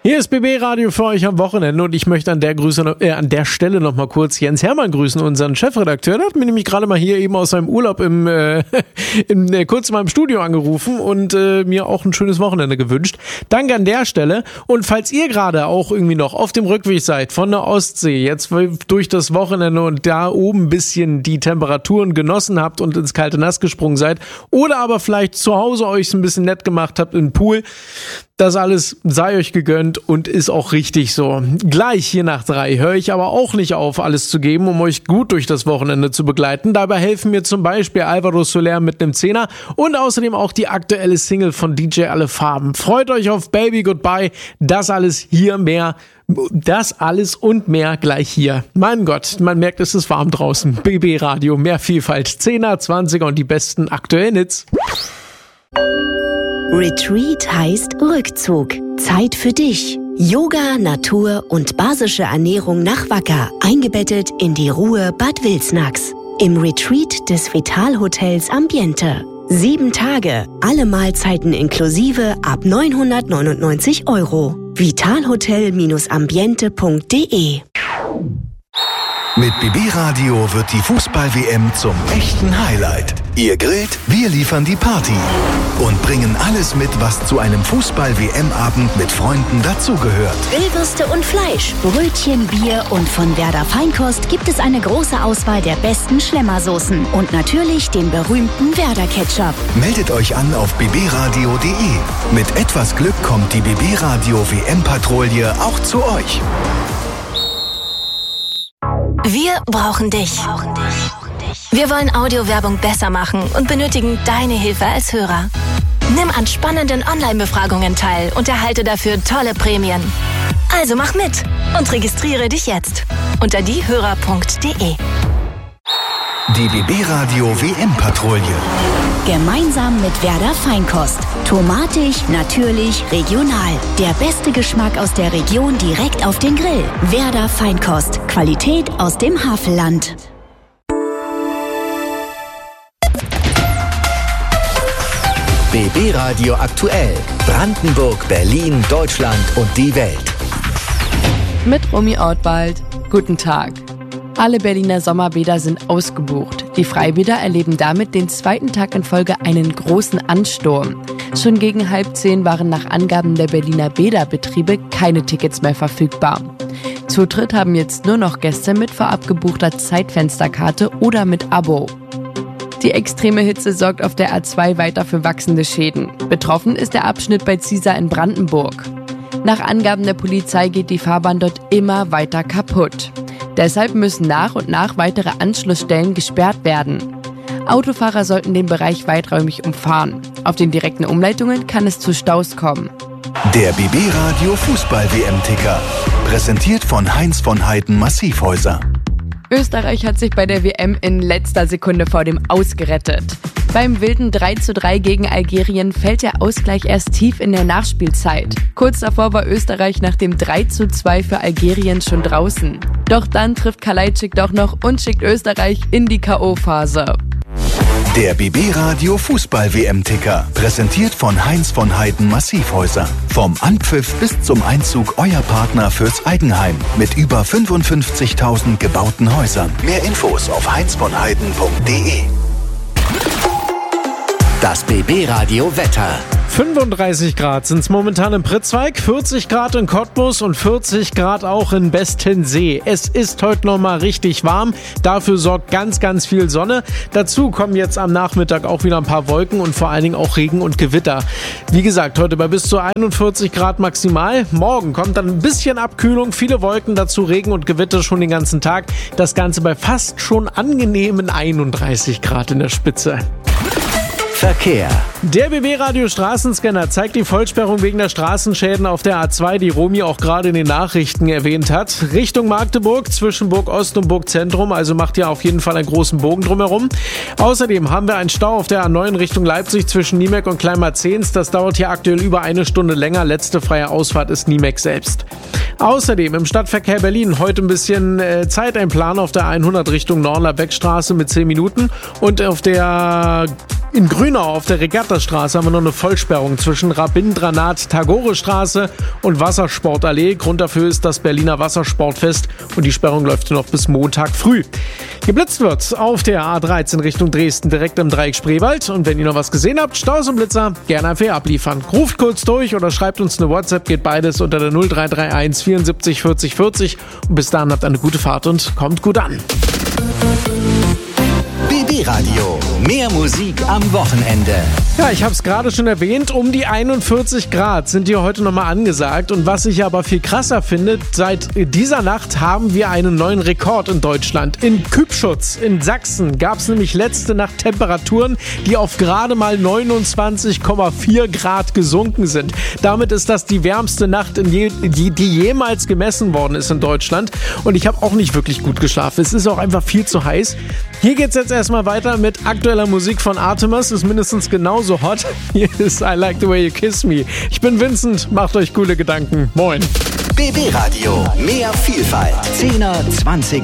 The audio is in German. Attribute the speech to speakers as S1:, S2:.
S1: Hier ist BB Radio für euch am Wochenende und ich möchte an der Stelle noch mal kurz Jens Hermann grüßen, unseren Chefredakteur. Der hat mir nämlich gerade mal hier eben aus seinem Urlaub kurz mal im Studio angerufen und mir auch ein schönes Wochenende gewünscht. Danke an der Stelle. Und falls ihr gerade auch irgendwie noch auf dem Rückweg seid von der Ostsee, jetzt durch das Wochenende und da oben ein bisschen die Temperaturen genossen habt und ins kalte Nass gesprungen seid oder aber vielleicht zu Hause euch ein bisschen nett gemacht habt im Pool, das alles sei euch gegönnt und ist auch richtig so. Gleich hier nach 3 höre ich aber auch nicht auf, alles zu geben, um euch gut durch das Wochenende zu begleiten. Dabei helfen mir zum Beispiel Alvaro Soler mit einem 10er und außerdem auch die aktuelle Single von DJ Alle Farben. Freut euch auf Baby Goodbye. Das alles und mehr gleich hier. Mein Gott, man merkt, es ist warm draußen. BB Radio, mehr Vielfalt, 10er, 20er und die besten aktuellen Hits.
S2: Retreat heißt Rückzug. Zeit für dich. Yoga, Natur und basische Ernährung nach Wacker, eingebettet in die Ruhe Bad Wilsnax. Im Retreat des Vitalhotels Ambiente. 7 Tage, alle Mahlzeiten inklusive ab 999 €. vitalhotel-ambiente.de.
S3: Mit BB Radio wird die Fußball-WM zum echten Highlight. Ihr grillt, wir liefern die Party und bringen alles mit, was zu einem Fußball-WM-Abend mit Freunden dazugehört.
S2: Grillwürste und Fleisch, Brötchen, Bier und von Werder Feinkost gibt es eine große Auswahl der besten Schlemmersoßen und natürlich den berühmten Werder Ketchup.
S3: Meldet euch an auf bbradio.de. Mit etwas Glück kommt die BB Radio WM-Patrouille auch zu euch.
S4: Wir brauchen dich. Wir wollen Audiowerbung besser machen und benötigen deine Hilfe als Hörer. Nimm an spannenden Online-Befragungen teil und erhalte dafür tolle Prämien. Also mach mit und registriere dich jetzt unter diehörer.de.
S3: Die BB Radio WM-Patrouille.
S2: Gemeinsam mit Werder Feinkost. Tomatig, natürlich, regional. Der beste Geschmack aus der Region direkt auf den Grill. Werder Feinkost. Qualität aus dem Havelland.
S5: BB Radio aktuell. Brandenburg, Berlin, Deutschland und die Welt.
S6: Mit Romy Ortwald. Guten Tag. Alle Berliner Sommerbäder sind ausgebucht. Die Freibäder erleben damit den 2. Tag in Folge einen großen Ansturm. Schon gegen 9:30 waren nach Angaben der Berliner Bäderbetriebe keine Tickets mehr verfügbar. Zutritt haben jetzt nur noch Gäste mit vorab gebuchter Zeitfensterkarte oder mit Abo. Die extreme Hitze sorgt auf der A2 weiter für wachsende Schäden. Betroffen ist der Abschnitt bei Ziesar in Brandenburg. Nach Angaben der Polizei geht die Fahrbahn dort immer weiter kaputt. Deshalb müssen nach und nach weitere Anschlussstellen gesperrt werden. Autofahrer sollten den Bereich weiträumig umfahren. Auf den direkten Umleitungen kann es zu Staus kommen.
S3: Der BB Radio Fußball-WM-Ticker. Präsentiert von Heinz von Heiden Massivhäuser.
S6: Österreich hat sich bei der WM in letzter Sekunde vor dem Aus gerettet. Beim wilden 3:3 gegen Algerien fällt der Ausgleich erst tief in der Nachspielzeit. Kurz davor war Österreich nach dem 3:2 für Algerien schon draußen. Doch dann trifft Kalajdzic doch noch und schickt Österreich in die K.O.-Phase.
S3: Der BB Radio Fußball-WM-Ticker. Präsentiert von Heinz von Heiden Massivhäuser. Vom Anpfiff bis zum Einzug euer Partner fürs Eigenheim. Mit über 55.000 gebauten Häusern. Mehr Infos auf heinzvonheiden.de.
S5: Das BB Radio Wetter.
S1: 35 Grad sind es momentan im Pritzweig, 40 Grad in Cottbus und 40 Grad auch in Bestensee. Es ist heute nochmal richtig warm, dafür sorgt ganz, ganz viel Sonne. Dazu kommen jetzt am Nachmittag auch wieder ein paar Wolken und vor allen Dingen auch Regen und Gewitter. Wie gesagt, heute bei bis zu 41 Grad maximal. Morgen kommt dann ein bisschen Abkühlung, viele Wolken, dazu Regen und Gewitter schon den ganzen Tag. Das Ganze bei fast schon angenehmen 31 Grad in der Spitze.
S5: Verkehr.
S1: Der BB Radio Straßenscanner zeigt die Vollsperrung wegen der Straßenschäden auf der A2, die Romy auch gerade in den Nachrichten erwähnt hat. Richtung Magdeburg, zwischen Burg Ost und Burg Zentrum, also macht ihr auf jeden Fall einen großen Bogen drumherum. Außerdem haben wir einen Stau auf der A9 Richtung Leipzig zwischen Niemek und Kleinmarzehns. Das dauert hier aktuell über 1 Stunde länger. Letzte freie Ausfahrt ist Niemek selbst. Außerdem im Stadtverkehr Berlin heute ein bisschen Zeiteinplan auf der 100 Richtung Nornler Beckstraße mit 10 Minuten und auf der In Grünau auf der Regattastraße haben wir noch eine Vollsperrung zwischen Rabindranath-Tagore-Straße und Wassersportallee. Grund dafür ist das Berliner Wassersportfest und die Sperrung läuft noch bis Montag früh. Geblitzt wird auf der A13 Richtung Dresden, direkt im Dreieck Spreewald. Und wenn ihr noch was gesehen habt, Staus und Blitzer, gerne einfach abliefern. Ruft kurz durch oder schreibt uns eine WhatsApp, geht beides unter der 0331 74 40 40. Und bis dahin habt eine gute Fahrt und kommt gut an.
S5: BB Radio. Mehr Musik am Wochenende.
S1: Ja, ich habe es gerade schon erwähnt, um die 41 Grad sind hier heute nochmal angesagt. Und was ich aber viel krasser finde, seit dieser Nacht haben wir einen neuen Rekord in Deutschland. In Kübschutz in Sachsen gab es nämlich letzte Nacht Temperaturen, die auf gerade mal 29,4 Grad gesunken sind. Damit ist das die wärmste Nacht, die jemals gemessen worden ist in Deutschland. Und ich habe auch nicht wirklich gut geschlafen. Es ist auch einfach viel zu heiß. Hier geht's jetzt erstmal weiter mit aktueller Musik von Artemis. Ist mindestens genauso hot. Hier ist I Like the Way You Kiss Me. Ich bin Vincent. Macht euch coole Gedanken. Moin.
S5: BB Radio. Mehr Vielfalt. 10er, 20er.